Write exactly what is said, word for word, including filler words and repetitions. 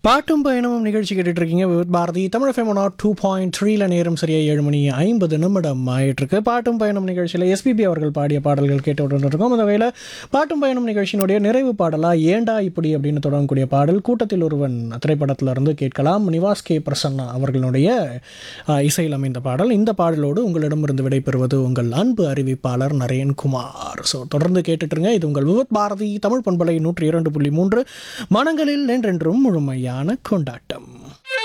பாட்டும் பயணமும் நிகழ்ச்சி கேட்டுட்டு இருக்கீங்க with Bharathi Tamil FM not two point த்ரீல நேரம் சரியா ஏழு மணி ஐம்பது நிமிடம் ஆயிட்டு இருக்கு. பாட்டும் பயணம் நிகழ்ச்சியில் எஸ்பிபி அவர்கள் பாடிய பாடல்கள் கேட்டு இருக்கோம். அந்த வகையில் பாட்டும் பயணம் நிகழ்ச்சியினுடைய நிறைவு பாடலா ஏண்டா இப்படி அப்படின்னு தொடங்கக்கூடிய பாடல் கூட்டத்தில் ஒருவன் திரைப்படத்திலிருந்து கேட்கலாம். நிவாஸ் கே பிரசன்னா அவர்களுடைய இசையில் அமைந்த பாடல். இந்த பாடலோடு உங்களிடமிருந்து விடைபெறுவது உங்கள் அன்பு அறிவிப்பாளர் நரேன்குமார். ஸோ தொடர்ந்து கேட்டுட்டுருங்க. இது உங்கள் வித் பாரதி தமிழ் பண்பலை நூற்றி இரண்டு புள்ளி மூன்று மனங்களில் என்றென்றும் முழுமையான கொண்டாட்டம்.